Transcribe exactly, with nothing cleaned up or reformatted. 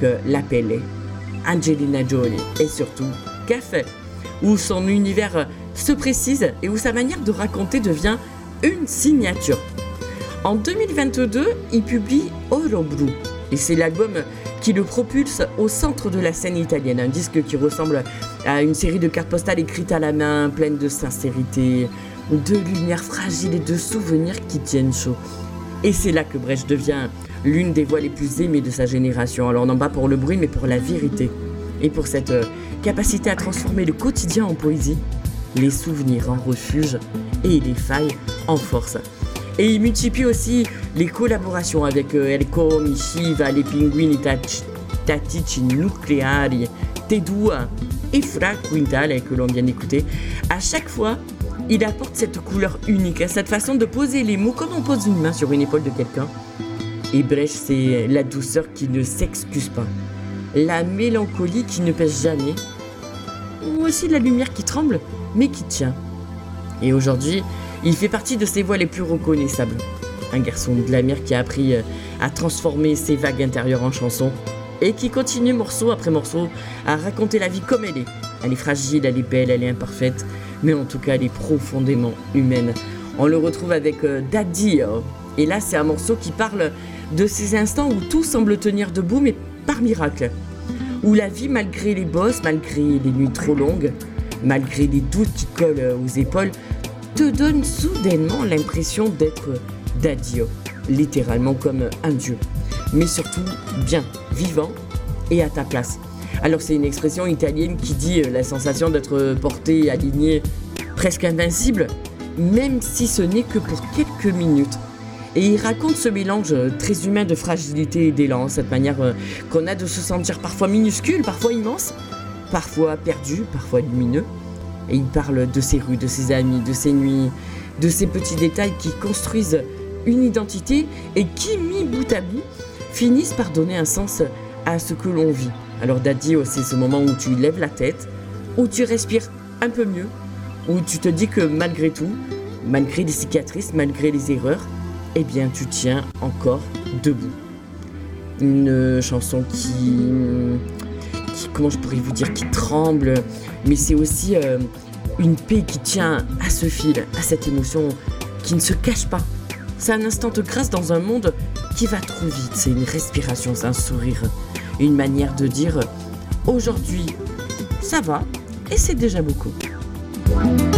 que l'appelait Angelina Jolie et surtout Café, où son univers se précise et où sa manière de raconter devient une signature. En deux mille vingt-deux, il publie Oro Blu et c'est l'album qui le propulse au centre de la scène italienne, un disque qui ressemble à une série de cartes postales écrites à la main, pleines de sincérité, de lumière fragile et de souvenirs qui tiennent chaud. Et c'est là que Brecht devient l'une des voix les plus aimées de sa génération, alors non pas pour le bruit mais pour la vérité. Et pour cette euh, capacité à transformer le quotidien en poésie, les souvenirs en refuge et les failles en force. Et il multiplie aussi les collaborations avec euh, Elko, Mishiva, les Pinguini Tattici Nucleari, Tedua et Fra Quintale que l'on vient d'écouter. À chaque fois, il apporte cette couleur unique, cette façon de poser les mots comme on pose une main sur une épaule de quelqu'un. Et Brecht, c'est la douceur qui ne s'excuse pas, la mélancolie qui ne pèse jamais, ou aussi la lumière qui tremble, mais qui tient. Et aujourd'hui, il fait partie de ses voix les plus reconnaissables. Un garçon de la mer qui a appris à transformer ses vagues intérieures en chansons et qui continue morceau après morceau à raconter la vie comme elle est. Elle est fragile, elle est belle, elle est imparfaite, mais en tout cas, elle est profondément humaine. On le retrouve avec euh, Daddy. Et là, c'est un morceau qui parle de ces instants où tout semble tenir debout, mais par miracle. Où la vie, malgré les bosses, malgré les nuits trop longues, malgré les doutes qui collent aux épaules, te donne soudainement l'impression d'être Daddio, littéralement comme un dieu. Mais surtout, bien, vivant et à ta place. Alors c'est une expression italienne qui dit la sensation d'être porté, aligné, presque invincible, même si ce n'est que pour quelques minutes. Et il raconte ce mélange très humain de fragilité et d'élan, cette manière qu'on a de se sentir parfois minuscule, parfois immense, parfois perdu, parfois lumineux. Et il parle de ses rues, de ses amis, de ses nuits, de ces petits détails qui construisent une identité et qui, mis bout à bout, finissent par donner un sens à ce que l'on vit. Alors Daddy, c'est ce moment où tu lèves la tête, où tu respires un peu mieux, où tu te dis que malgré tout, malgré les cicatrices, malgré les erreurs, eh bien tu tiens encore debout. Une chanson qui, qui comment je pourrais vous dire, qui tremble, mais c'est aussi euh, une paix qui tient à ce fil, à cette émotion qui ne se cache pas. C'est un instant de grâce dans un monde qui va trop vite, c'est une respiration, c'est un sourire, une manière de dire « aujourd'hui, ça va » et c'est déjà beaucoup.